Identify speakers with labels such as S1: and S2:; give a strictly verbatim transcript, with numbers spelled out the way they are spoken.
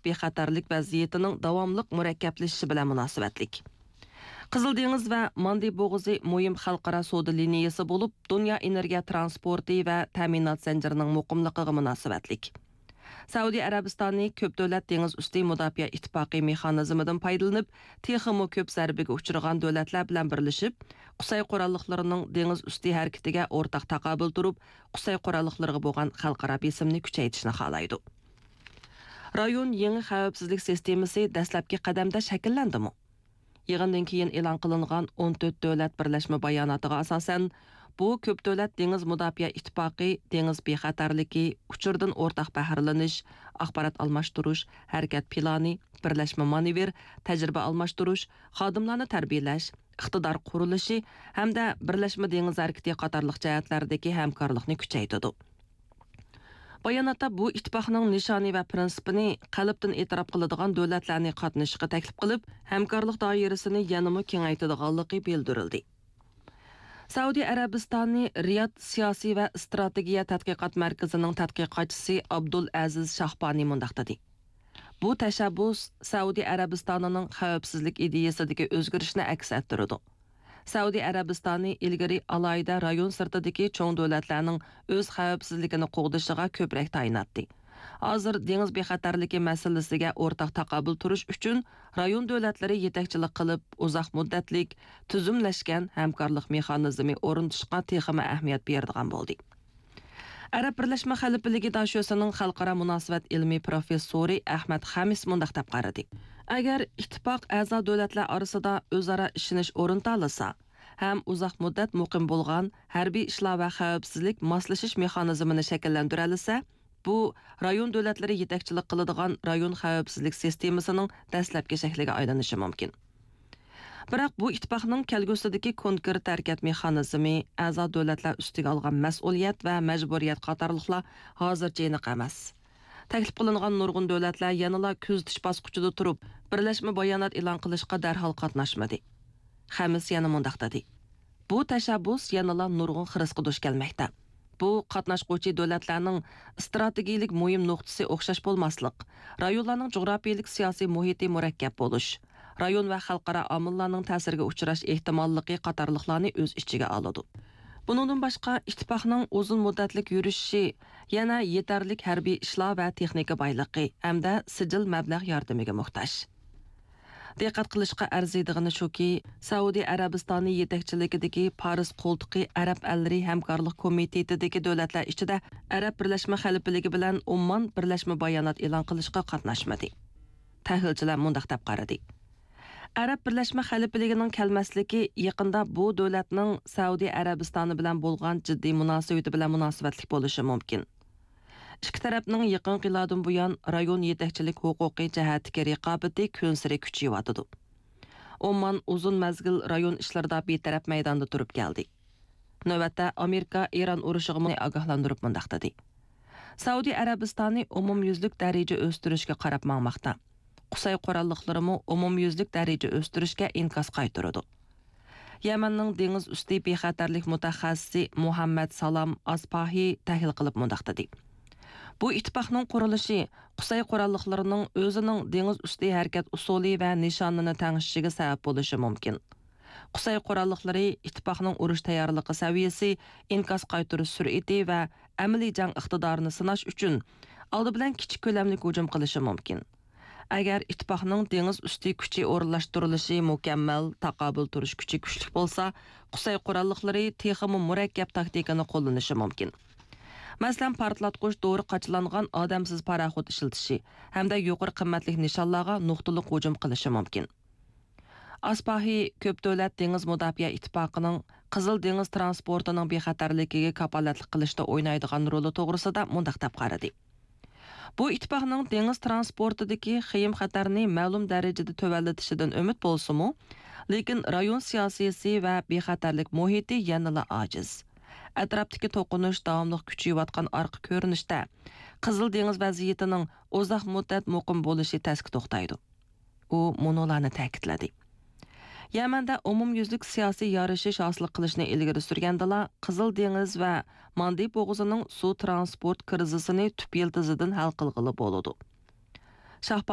S1: bexatarlik vaziyetining davomliq murakkablashishi bilan munosabatlik. Qizil dengiz va Mandi bo'g'uzi muhim xalqaro savdo liniyasi bo'lib, dunyo energiya transporti va ta'minot zanjirining muqimligiga munosabatlik. Saudiya Arabistoni ko'p davlat dengiz usti mudofaa ittifoqi mexanizmidan foydalanib, texmo ko'p zarbiga uchragan davlatlar bilan birlashib, Qusay qurolliqlarining dengiz usti harakatiga o'rtaq taqobil turib, Qusay qurolliqlariga bo'lgan xalqaro besimni kuchaytirishni xohlaydi. Rayon yangi xavfsizlik sistemasi dastlabki qadamda shakllandimi? Yig'indan keyin e'lon qilingan o'n to'rt davlat birlashma bayonotiga asosan, bu ko'p davlat dengiz mudofaa ittifoqi dengiz bexatarligi, uchurdan o'rtaq bahrlanish, axborot almashtirish, harakat plani, birlashma manevr, tajriba almashtirish, xodimlarni tarbiyalash, iqtidor qurilishi hamda birlashma dengiz harakati qatorliq jihatlardagi hamkorlikni kuchaytirdi. Bayonotda bu ittifoqning nishoni va prinsipini qalbdan e'tirof qiladigan davlatlarni qatnashishga taklif qilib, hamkorlik doirasini yanada kengaytirganligi bildirildi. Saudiya Arabistoni Riyod siyosiy va strategiya tadqiqot markazining tadqiqotchisi Abdul Aziz Shahbani mundaq dedi. Bu tashabbus Saudiya Arabistonining xavfsizlik ideyasidagi o'zgarishni aks ettirdi. Saudiya Arabistoni ilgari alayda rayon sirtidagi cho'ng davlatlarning o'z xavfsizligini qo'g'dishiga ko'proq tayinlatdi. Hozir dengiz bexatarligi masalasiga o'rtaq taqobil turish uchun rayon davlatlari yetakchilik qilib, uzoq muddatlik tuzumlashgan hamkorlik mexanizmi o'rnatishga texmi ahamiyat beradigan bo'ldi. Arab Birlashma Xalifaligi dashosining xalqaro munosabat ilmiy professori Ahmad Xamis mundaq deb qaradi. Agar ittifoq a'zo davlatlar orasida o'zaro ishonish o'rnatilsa, ham uzoq muddat muqim bo'lgan harbiy ishlar va xavfsizlik moslashish mexanizmini shakllantiralsa, bu rayon davlatlari yetakchilik qiladigan rayon xavfsizlik sistemasining dastlabki shakliga aylanishi mumkin. Biroq bu ittifoqning kelgusidagi konkret harakat mexanizmi, a'zo davlatlar ustiga olgan mas'uliyat va majburiyat qatorliqlar hozircha aniq emas. Taklif qilingan nurg'un davlatlar yanada kuzatish bosqichida turib, birlashma bayonot e'lon qilishga darhol qatnashmadi. Xamis yana mundaq dedi. Bu tashabbus yanada nurg'un xirisga duch kelmoqda. Bu qatnashquvchi davlatlarning strategik muhim nuqtasi o'xshash bo'lmaslik, rayonlarning jug'rafiyalik siyosiy muhiti murakkab bo'lish, rayon va xalqaro omillarning ta'siriga uchrash ehtimolligi qatorliqlarni o'z ichiga oladi. Buningdan boshqa ittifoqning uzun muddatlik yurishi yana yetarlik harbiy ishlar va texnika boyligi hamda sijil mablag' yordamiga muhtoj. Diqqat qilishga arziydigani shuki, Saudiya Arabistoni yetakchiligidagi Paris qo'ltiqi Arab allari hamkorlik komitetidagi davlatlar ichida Arab Birlashma Xalifaligi bilan Oman birlashma bayonot e'lon qilishga qatnashmadi. Tahlilchilar mundaq deb qaradi. Arab Birlashma Xalifaligining kelmasligi yaqinda bu davlatning Saudiya Arabistoni bilan bo'lgan jiddiy munosabati bilan munosabatlik bo'lishi mumkin. Ikki tarafning yaqin qiladan buyon rayon yetakchilik huquqiy jihatdagi raqobati kunsiri kuchayotdi. Oman uzun mazgil rayon ishlarida betaraf maydonda turib keldi. Navbatda Amerika Eron urushiga ogohlantirib mundaq dedi. Saudiya Arabistoni umumyuzlik daraja o'stirishga qarab maqmoqda. Qusay qurolliqlarimi umumyuzlik daraja o'stirishga inkas qaytaradi. Yamanning dengiz usti bexatarlik mutaxassisi Muhammad Salam Aspahi tahlil qilib mundaq dedi. Bu ittifoqning qurilishi Qusay qurolliqlarining o'zining dengiz usti harakat usuli va nishonini tangishiga sabab bo'lishi mumkin. Qusay qurolliqlari ittifoqning urush tayyorligi saviyasi, inkas qaytarish sur'ati va amaliy jang iqtidorini sinash uchun oldi bilan kichik ko'lamli hujum qilishi mumkin. Agar ittifoqning dengiz usti kuchi o'rinlashtirilishi mukammal, taqobil turish kuchi kuchli bo'lsa, Qusay qurolliqlari texmi murakkab taktikani qo'llanishi mumkin. Masalan, portlatqich dori qachilangan odamsiz paraxod ishiltishi hamda yuqori qimmatli nishonlarga nuqtaliq hujum qilishi mumkin. Aspahi ko'p davlat dengiz mudofaa ittifoqining Qizil dengiz transportining bexatarligiga kapolatlik qilishda o'ynaydigan roli to'g'risida mundaq deb qaradi. Bu ittifoqning dengiz transportidagi xiyim xatarni ma'lum darajada tuvallatishidan umid bo'lsa-mu, lekin rayon siyosiyasi va bexatarlik muhiti yanada ojiz. Atrofdagi to'qinish davomli kuchayotgan orqa ko'rinishda Qizil dengiz vaziyatining uzoq muddat muqim bo'lishi tasdiq to'xtaydi. U monolarni ta'kidladi. Yamanda umumyuzlik siyosiy yorishish hosil qilishni ilgari surgandala, Qizil dengiz va Mandi bo'g'uzining suv transport krizisini tub yildizidan hal qilg'ili bo'ladi.